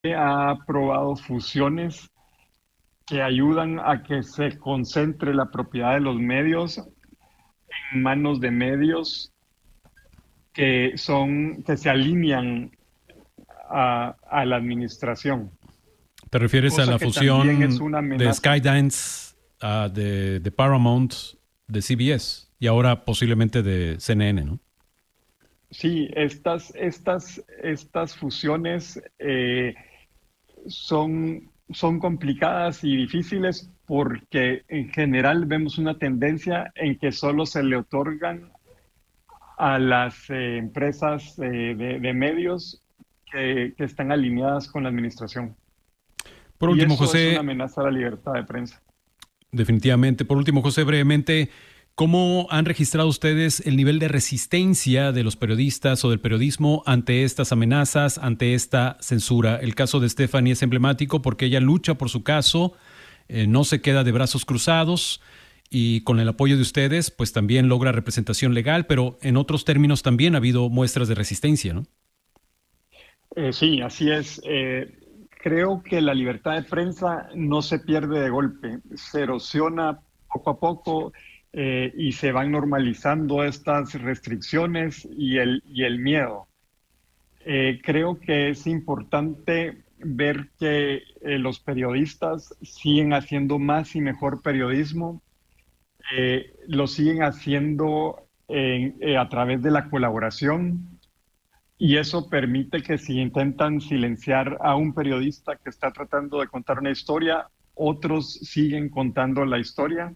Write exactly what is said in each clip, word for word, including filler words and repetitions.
ha aprobado fusiones que ayudan a que se concentre la propiedad de los medios en manos de medios que son, que se alinean a, a la administración, ¿Te refieres a cosa la que también es fusión una de amenaza. Skydance, uh, de, de Paramount, de C B S y ahora posiblemente de C N N, ¿no? Sí, estas, estas, estas fusiones eh, son, son complicadas y difíciles porque en general vemos una tendencia en que solo se le otorgan a las eh, empresas eh, de, de medios que, que están alineadas con la administración. Por Y último, eso es una José, amenaza a la libertad de prensa. definitivamente, por último, José, brevemente, ¿cómo han registrado ustedes el nivel de resistencia de los periodistas o del periodismo ante estas amenazas, ante esta censura? El caso de Stephanie es emblemático porque ella lucha por su caso, eh, no se queda de brazos cruzados y con el apoyo de ustedes, pues también logra representación legal, pero en otros términos también ha habido muestras de resistencia, ¿no? Eh, sí, así es. Eh, creo que la libertad de prensa no se pierde de golpe, se erosiona poco a poco eh, y se van normalizando estas restricciones y el, y el miedo. Eh, creo que es importante ver que eh, los periodistas siguen haciendo más y mejor periodismo, eh, lo siguen haciendo en- eh, a través de la colaboración y eso permite que si intentan silenciar a un periodista que está tratando de contar una historia, otros siguen contando la historia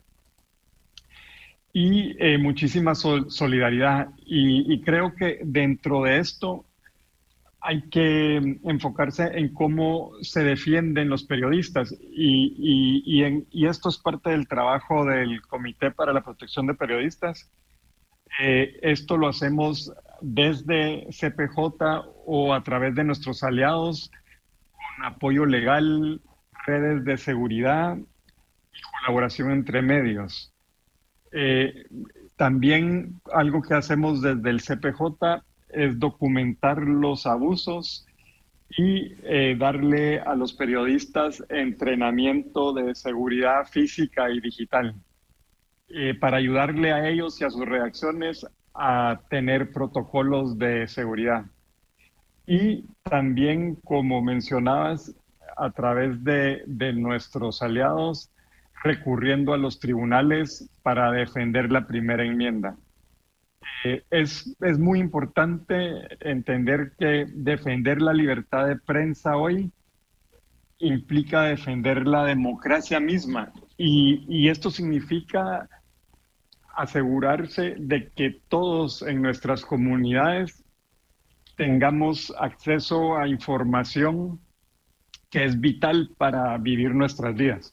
y eh, muchísima sol- solidaridad. Y, y creo que dentro de esto hay que enfocarse en cómo se defienden los periodistas y, y- y en- y esto es parte del trabajo del Comité para la Protección de Periodistas. Eh, esto lo hacemos desde C P J o a través de nuestros aliados, con apoyo legal, redes de seguridad y colaboración entre medios. Eh, También algo que hacemos desde el C P J es documentar los abusos y eh, darle a los periodistas entrenamiento de seguridad física y digital eh, para ayudarle a ellos y a sus redacciones a tener protocolos de seguridad. Y también, como mencionabas, a través de, de nuestros aliados, recurriendo a los tribunales para defender la primera enmienda. Eh, es, es muy importante entender que defender la libertad de prensa hoy implica defender la democracia misma y, y esto significa asegurarse de que todos en nuestras comunidades tengamos acceso a información que es vital para vivir nuestras vidas.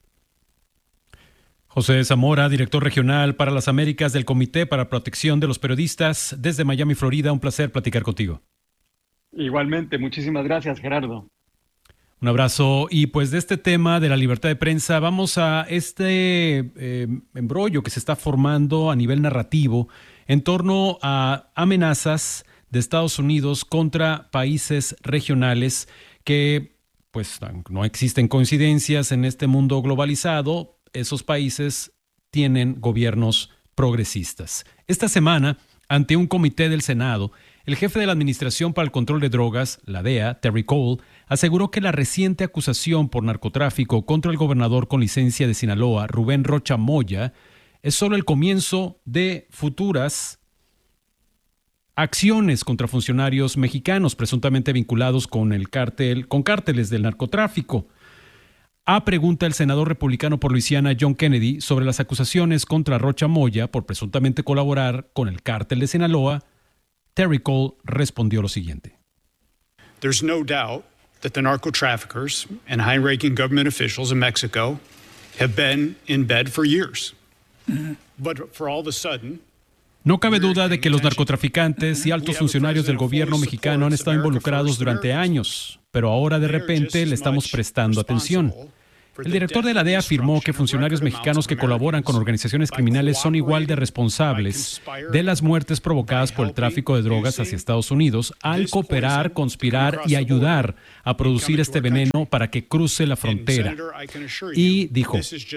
José Zamora, director regional para las Américas del Comité para Protección de los Periodistas, desde Miami, Florida. Un placer platicar contigo. Igualmente, muchísimas gracias, Gerardo. Un abrazo. Y pues de este tema de la libertad de prensa, vamos a este eh, embrollo que se está formando a nivel narrativo en torno a amenazas de Estados Unidos contra países regionales que, pues, no existen coincidencias en este mundo globalizado. Esos países tienen gobiernos progresistas. Esta semana, ante un comité del Senado, el jefe de la Administración para el Control de Drogas, la D E A, Terry Cole, aseguró que la reciente acusación por narcotráfico contra el gobernador con licencia de Sinaloa, Rubén Rocha Moya, es solo el comienzo de futuras acciones contra funcionarios mexicanos presuntamente vinculados con el cártel, con cárteles del narcotráfico. A pregunta el senador republicano por Luisiana, John Kennedy, sobre las acusaciones contra Rocha Moya por presuntamente colaborar con el cártel de Sinaloa, Terry Cole respondió lo siguiente. There's no doubt that the narco traffickers and high-ranking government officials in Mexico have been in bed for years. But for all of a sudden, no cabe duda de que los narcotraficantes y altos funcionarios del gobierno mexicano han estado involucrados durante años, pero ahora de repente le estamos prestando atención. El director de la D E A afirmó que funcionarios mexicanos que colaboran con organizaciones criminales son igual de responsables de las muertes provocadas por el tráfico de drogas hacia Estados Unidos al cooperar, conspirar y ayudar a producir este veneno para que cruce la frontera. Y dijo: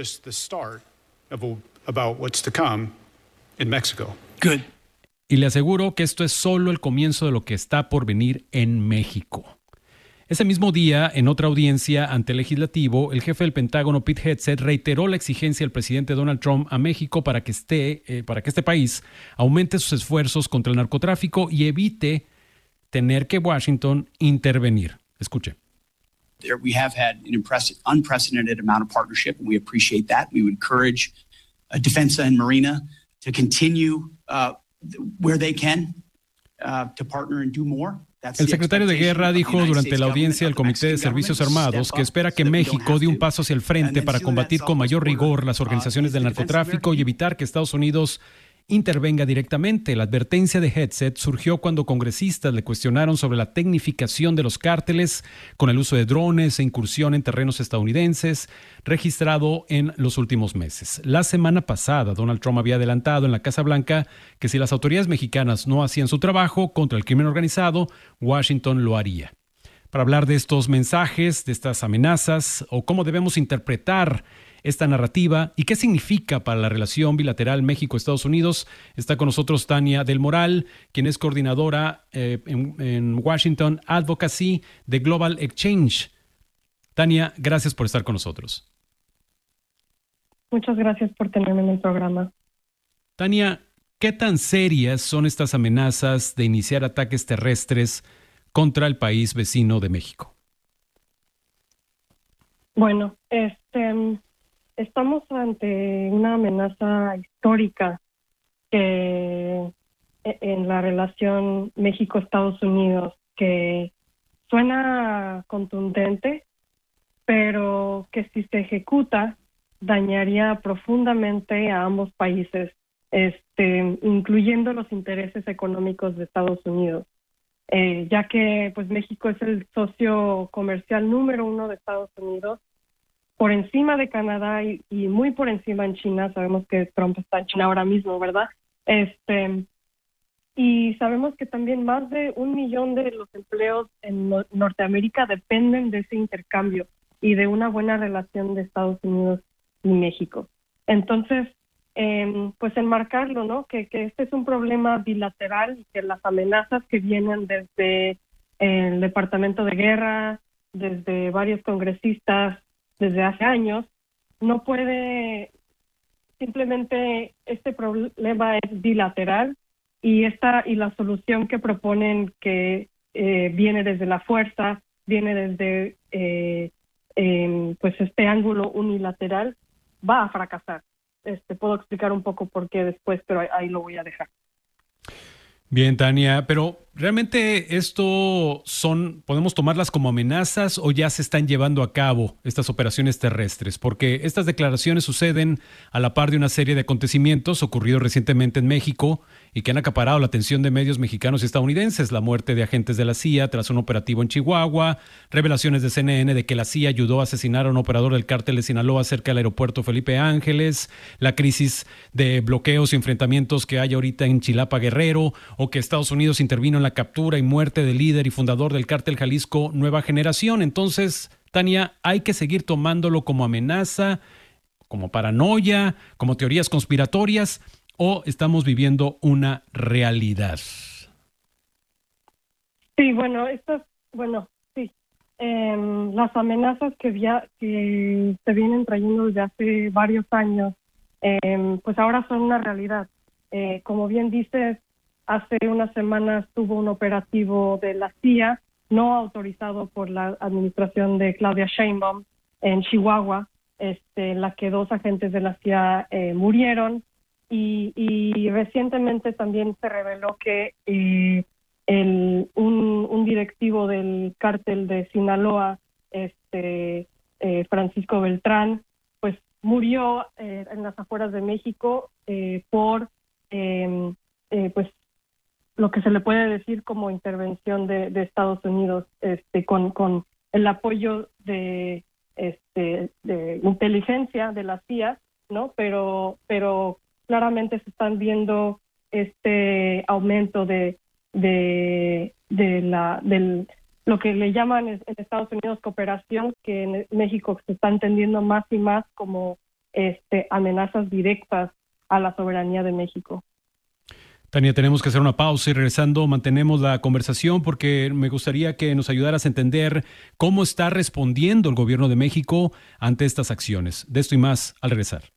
y le aseguro que esto es solo el comienzo de lo que está por venir en México. Ese mismo día, en otra audiencia ante el legislativo, el jefe del Pentágono, Pete Hegseth, reiteró la exigencia del presidente Donald Trump a México para que, esté, eh, para que este país aumente sus esfuerzos contra el narcotráfico y evite tener que Washington intervenir. Escuche. We have had an unprecedented amount of partnership, and we appreciate that. We would encourage uh, Defensa and Marina to continue uh, where they can uh, to partner and do more. El secretario de Guerra dijo durante la audiencia del Comité de Servicios Armados que espera que México dé un paso hacia el frente para combatir con mayor rigor las organizaciones del narcotráfico y evitar que Estados Unidos intervenga directamente. La advertencia de Hegseth surgió cuando congresistas le cuestionaron sobre la tecnificación de los cárteles con el uso de drones e incursión en terrenos estadounidenses registrado en los últimos meses. La semana pasada, Donald Trump había adelantado en la Casa Blanca que si las autoridades mexicanas no hacían su trabajo contra el crimen organizado, Washington lo haría. Para hablar de estos mensajes, de estas amenazas o cómo debemos interpretar esta narrativa y qué significa para la relación bilateral México-Estados Unidos, está con nosotros Tania del Moral, quien es coordinadora eh, en, en Washington Advocacy de Global Exchange. Tania, gracias por estar con nosotros. Muchas gracias por tenerme en el programa. Tania, ¿qué tan serias son estas amenazas de iniciar ataques terrestres contra el país vecino de México? Bueno, este... estamos ante una amenaza histórica que en la relación México-Estados Unidos que suena contundente, pero que si se ejecuta dañaría profundamente a ambos países, este, incluyendo los intereses económicos de Estados Unidos, eh, ya que pues México es el socio comercial número uno de Estados Unidos, por encima de Canadá y, y muy por encima en China. Sabemos que Trump está en China ahora mismo, ¿verdad? Este, y sabemos que también más de un millón de los empleos en no- Norteamérica dependen de ese intercambio y de una buena relación de Estados Unidos y México. Entonces, eh, pues enmarcarlo, ¿no? Que, que este es un problema bilateral y que las amenazas que vienen desde el Departamento de Guerra, desde varios congresistas, desde hace años, no puede, simplemente este problema es bilateral y esta y la solución que proponen que eh, viene desde la fuerza, viene desde eh, eh, pues este ángulo unilateral, va a fracasar. Este, puedo explicar un poco por qué después, pero ahí, ahí lo voy a dejar. Bien, Tania, pero ¿realmente esto son, podemos tomarlas como amenazas o ya se están llevando a cabo estas operaciones terrestres? Porque estas declaraciones suceden a la par de una serie de acontecimientos ocurridos recientemente en México y que han acaparado la atención de medios mexicanos y estadounidenses. La muerte de agentes de la C I A tras un operativo en Chihuahua, revelaciones de C N N de que la C I A ayudó a asesinar a un operador del cártel de Sinaloa cerca del aeropuerto Felipe Ángeles, la crisis de bloqueos y enfrentamientos que hay ahorita en Chilapa, Guerrero, o que Estados Unidos intervino en la captura y muerte del líder y fundador del cártel Jalisco Nueva Generación. Entonces, Tania, ¿hay que seguir tomándolo como amenaza, como paranoia, como teorías conspiratorias, o estamos viviendo una realidad? Sí, bueno, estas, bueno, sí. Eh, las amenazas que, ya, que se vienen trayendo desde hace varios años, eh, pues ahora son una realidad. Eh, como bien dices, hace unas semanas tuvo un operativo de la C I A, no autorizado por la administración de Claudia Sheinbaum, en Chihuahua, este, en la que dos agentes de la C I A eh, murieron. Y, y recientemente también se reveló que eh, el, un, un directivo del cártel de Sinaloa, este, eh, Francisco Beltrán, pues murió eh, en las afueras de México eh, por eh, eh, pues lo que se le puede decir como intervención de, de Estados Unidos, este, con, con el apoyo de este, de inteligencia de la C I A, ¿no? Pero, pero claramente se están viendo este aumento de, de, de la, del, lo que le llaman en Estados Unidos cooperación, que en México se está entendiendo más y más como este, amenazas directas a la soberanía de México. Tania, tenemos que hacer una pausa y regresando mantenemos la conversación porque me gustaría que nos ayudaras a entender cómo está respondiendo el gobierno de México ante estas acciones. De esto y más al regresar.